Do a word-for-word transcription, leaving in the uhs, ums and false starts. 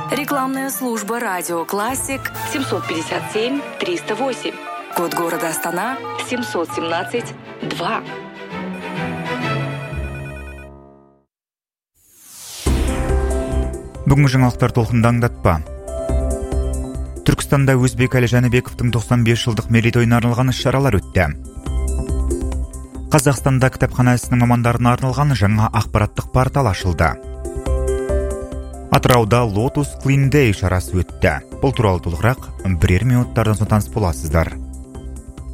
Рекламная служба «Радио Классик» семьсот пятьдесят семь триста восемь. Код города Астана семьсот семнадцать два. Бүгінгі жаңалықтар толқынды аңдатпа. Түркістанда Өзбек Әлі Жәнібековтың тоқсан бес жылдық мерейтойына арналған іс-шаралар өтті. Қазақстанда кітапхана ісінің мамандарына арналған жаңа ақпараттық портал ашылды. Атырауда Lotus Clean Day шарасы өтті. Бұл туралы толығырақ бірер минуттардан соң таныс боласыздар.